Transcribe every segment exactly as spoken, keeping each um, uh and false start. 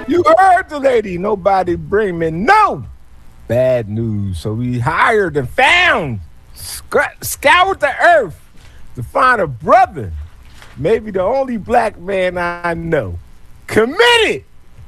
You heard the lady. Nobody bring me no bad news. So we hired and found, sc- scoured the earth to find a brother, maybe the only black man I know, committed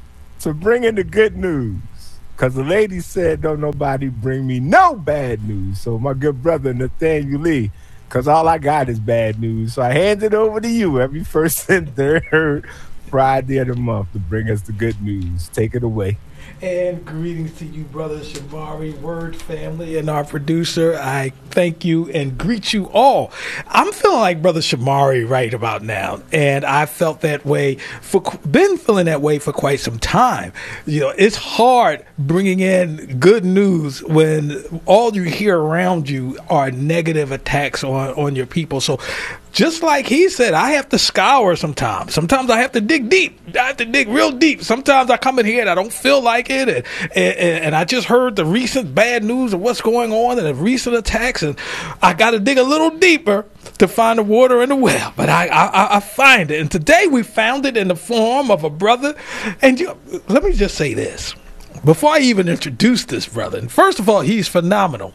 to bringing the good news. Because the lady said, don't nobody bring me no bad news. So my good brother, Nathaniel Lee, because all I got is bad news. So I hand it over to you every first and third Friday of the month to bring us the good news. Take it away. And greetings to you, Brother Shamari, Word family, and our producer. I thank you and greet you all. I'm feeling like Brother Shamari right about now, and I felt that way for been feeling that way for quite some time. You know, it's hard bringing in good news when all you hear around you are negative attacks on on your people. So, just like he said, I have to scour sometimes. Sometimes I have to dig deep. I have to dig real deep. Sometimes I come in here and I don't feel like it. And, and, and I just heard the recent bad news of what's going on and the recent attacks. And I got to dig a little deeper to find the water in the well. But I, I, I find it. And today we found it in the form of a brother. And you, let me just say this. Before I even introduce this brother, and first of all, he's phenomenal.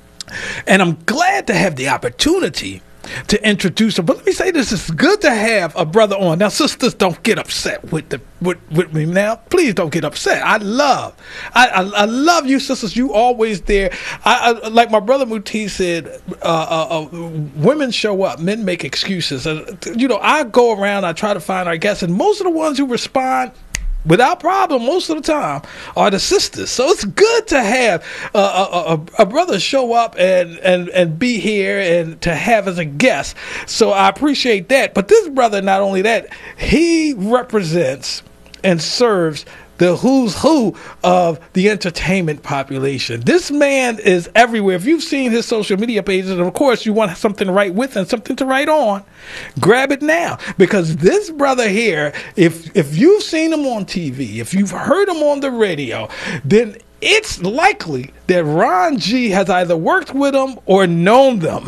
And I'm glad to have the opportunity to introduce him. But let me say this, it's good to have a brother on. Now, sisters, don't get upset with the with, with me now. Please don't get upset. I love, I, I, I love you, sisters. You always there. I, I like my brother Muti said, uh, uh, uh, women show up, men make excuses. Uh, you know, I go around, I try to find our guests, and most of the ones who respond without problem most of the time are the sisters. So it's good to have a, a, a, a brother show up and, and, and be here and to have as a guest. So I appreciate that. But this brother, not only that, he represents and serves the who's who of the entertainment population. This man is everywhere. If you've seen his social media pages, and of course you want something to write with and something to write on, grab it now. Because this brother here, if if you've seen him on T V, if you've heard him on the radio, then it's likely that Ron G has either worked with them or known them.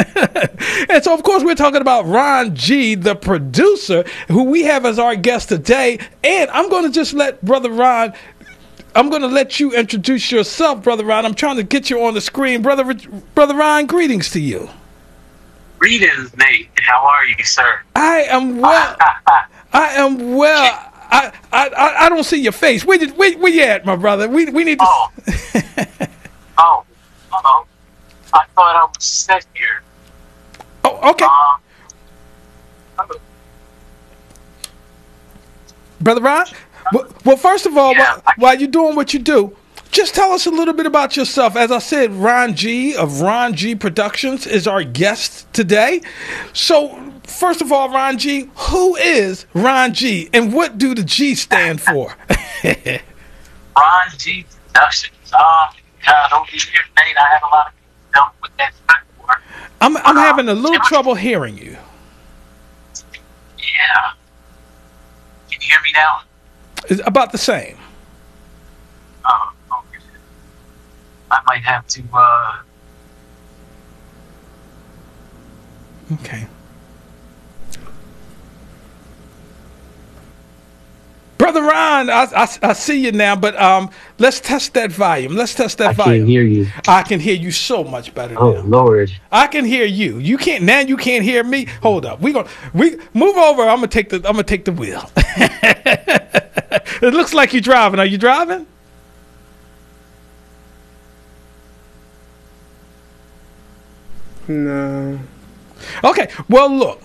And so, of course, we're talking about Ron G, the producer, who we have as our guest today. And I'm going to just let Brother Ron, I'm going to let you introduce yourself, Brother Ron. I'm trying to get you on the screen. Brother, Brother Ron, greetings to you. Greetings, Nate. How are you, sir? I am well. I am well. I, I I don't see your face. Where you, where, where you at, my brother? We we need to. Oh. oh. Uh-oh. I thought I was set here. Oh, okay. Uh, Brother Ron, well, well, first of all, yeah, while, while you're doing what you do, just tell us a little bit about yourself. As I said, Ron G of Ron G Productions is our guest today. So, first of all, Ron G, who is Ron G, and what do the G stand for? Ron G Productions. Um, uh, don't be here, Nate. I have a lot of people dealt with that before. I'm I'm um, having a little trouble hearing you. Yeah. Can you hear me now? It's about the same. Oh, okay. I might have to. Uh... Okay. Brother Ron, I, I, I see you now, but um, let's test that volume. Let's test that I volume. I can't hear you. I can hear you so much better Oh, now. Lord. I can hear you. You can't now. You can't hear me. Hold up. We gonna we move over. I'm gonna take the I'm gonna take the wheel. It looks like you're driving. Are you driving? No. Okay. Well, look.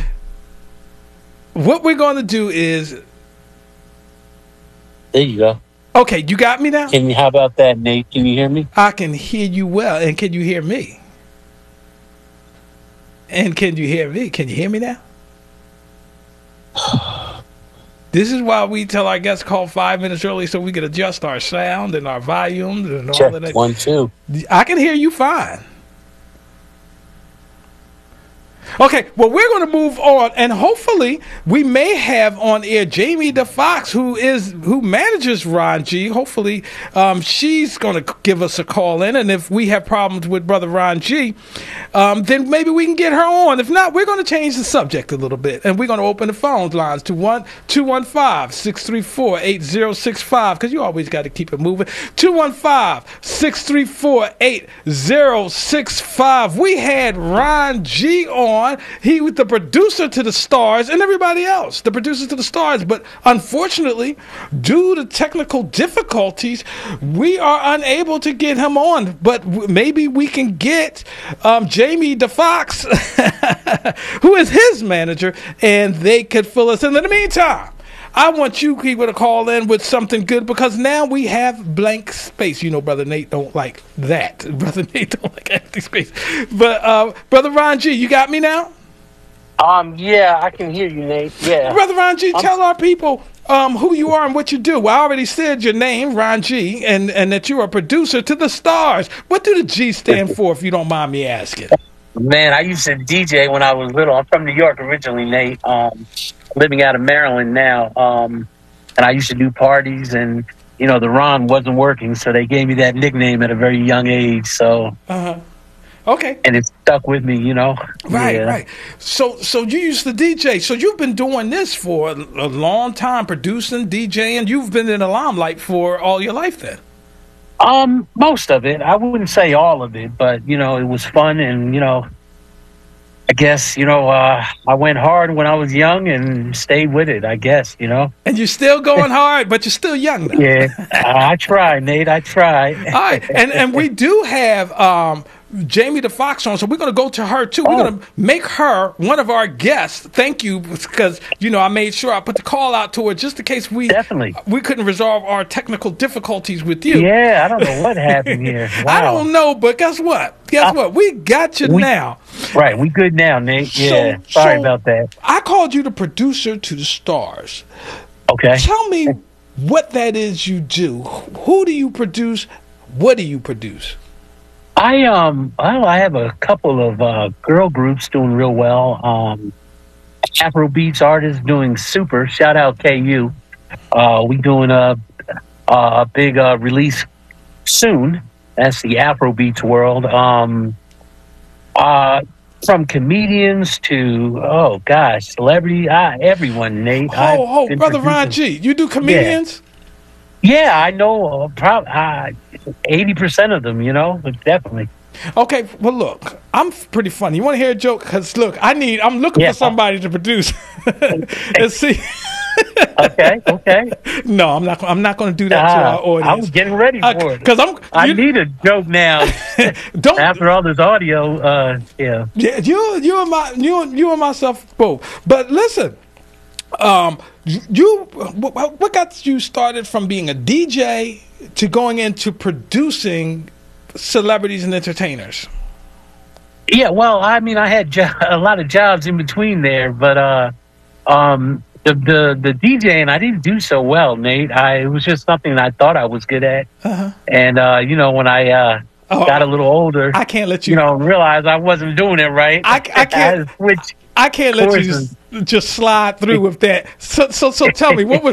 What we're going to do is. There you go. Okay, you got me now? Can you, how about that, Nate? Can you hear me? I can hear you well. And can you hear me? And can you hear me? Can you hear me now? This is why we tell our guests call five minutes early so we can adjust our sound and our volumes and all Check of that. one, two. I can hear you fine. Okay, well, we're going to move on, and hopefully, we may have on air Jamie DeFox, who is who manages Ron G. Hopefully, um, she's going to give us a call in, and if we have problems with Brother Ron G, um, then maybe we can get her on. If not, we're going to change the subject a little bit, and we're going to open the phone lines to one two one five six three four eight zero six five because you always got to keep it moving. Two one five six three four eight zero six five. We had Ron G on. He was the producer to the Stars and everybody else, the producers to the Stars. But unfortunately, due to technical difficulties, we are unable to get him on. But w- maybe we can get um, Jamie DeFox, who is his manager, and they could fill us in. In the meantime, I want you people to call in with something good because now we have blank space. You know, Brother Nate don't like that. Brother Nate don't like empty space. But uh, Brother Ron G, you got me now? Um, yeah, I can hear you, Nate. Yeah. Brother Ron G, I'm, tell our people um, who you are and what you do. Well, I already said your name, Ron G, and, and that you're a producer to the Stars. What do the G stand for, if you don't mind me asking? Man, I used to D J when I was little. I'm from New York originally, Nate. Um, living out of Maryland now. Um, and I used to do parties, and, you know, the Ron wasn't working, so they gave me that nickname at a very young age. So, uh-huh. Okay. And it stuck with me, you know. Right, yeah. right. So so you used to D J. So you've been doing this for a long time, producing, DJing. You've been in the limelight for all your life then. Um, most of it. I wouldn't say all of it, but, you know, it was fun, and, you know, I guess, you know, uh, I went hard when I was young and stayed with it, I guess, you know. And you're still going hard, but you're still young now. Yeah, I try, Nate. I try. All right. And, and we do have um, Jamie DeFox on, so we're going to go to her, too. We're Oh. going to make her one of our guests. Thank you, because, you know, I made sure I put the call out to her just in case we Definitely. we couldn't resolve our technical difficulties with you. Yeah, I don't know what happened here. Wow. I don't know, but guess what? Guess I- what? We got you We- now. Right, we good now, Nate. Yeah, So- sorry so- about that. I called you the producer to the Stars. Okay. Tell me what that is you do. Who do you produce? What do you produce? I um well, I have a couple of uh, girl groups doing real well. Um, Afrobeats artists doing super. Shout out K U. Uh, we doing a a big uh, release soon. That's the Afrobeats world. Um, uh, from comedians to oh gosh, celebrity, uh, everyone. Nate. Oh, I've oh, been Brother Ron producing- G, you do comedians? Yeah, I know. Uh, probably uh, eighty percent of them. You know, but definitely. Okay, well, look, I'm f- pretty funny. You want to hear a joke? Because, look, I need, I'm looking Yeah. for somebody to produce. And see, Okay, okay. no, I'm not, I'm not going to do that to Ah, our audience. I was getting ready for it. Because I'm, I you, need a joke now. don't, After all this audio, uh, yeah. yeah, you, you and my, you, and- you and myself both. But listen, um, you, what, what got you started from being a D J to going into producing celebrities and entertainers? Yeah, well, I mean, I had jo- a lot of jobs in between there, but uh, um, the, the the DJing, I didn't do so well, Nate. I, it was just something I thought I was good at. Uh-huh. And, uh, you know, when I uh, Oh, got a little older, I can't let you, you know, realized I wasn't doing it right. I- I can't- Which, I can't let you Poison. just, just slide through with that. So, so, so tell me, what was?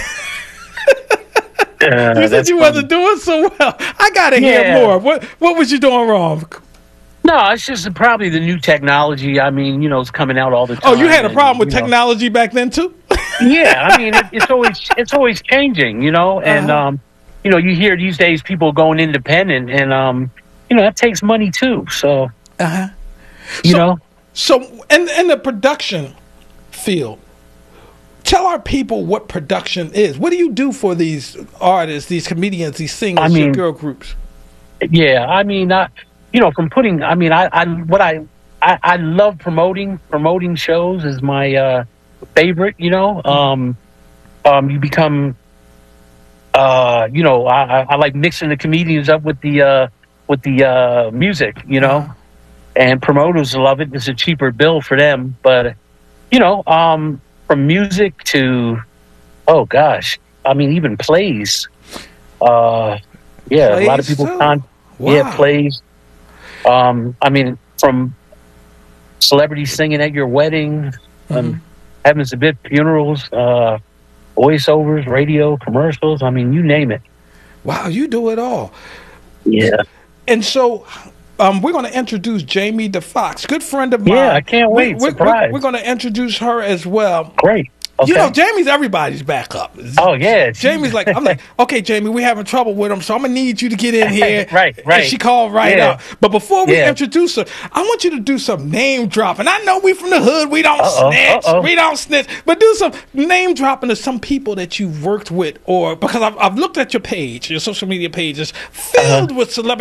uh, You said you wasn't doing so well. I gotta hear Yeah. more. What What was you doing wrong? No, it's just probably the new technology. I mean, you know, it's coming out all the Oh, time. you had a and, problem with you know, technology back then too? Yeah, I mean, it, it's always it's always changing, you know, and Uh-huh. um, you know, you hear these days people going independent, and um, you know, that takes money too. So, Uh huh. you So- know, So, in in the production field, tell our people what production is. What do you do for these artists, these comedians, these singers, I your mean- girl groups? yeah, I mean, I, you know, from putting, I mean, I, I what I, I, I love promoting. Promoting shows is my uh, favorite. You know, um, um, you become, uh, you know, I, I, I like mixing the comedians up with the uh, with the uh, music. You know. And promoters love it. It's a cheaper bill for them. But, you know, um, from music to, oh, gosh, I mean, even plays. Uh, yeah, a lot of Plays, people, too? con- Wow. yeah, plays. Um, I mean, from celebrities singing at your wedding, Mm-hmm. um, having some big funerals, uh, voiceovers, radio, commercials. I mean, you name it. Wow, you do it all. Yeah. And so um, we're going to introduce Jamie DeFox, good friend of mine. Yeah, I can't wait. We, we, Surprise. we're going to introduce her as well. Great. Okay. You know, Jamie's everybody's backup. Oh, yeah. Jamie's like, I'm like, okay, Jamie, we're having trouble with him, so I'm gonna need you to get in here. Right, right. And she called right Yeah. up. But before we Yeah. introduce her, I want you to do some name dropping. I know we from the hood, we don't Uh-oh, snitch, uh-oh. we don't snitch, but do some name dropping of some people that you've worked with, or because I've, I've looked at your page, your social media page is filled Uh-huh. with celebrities.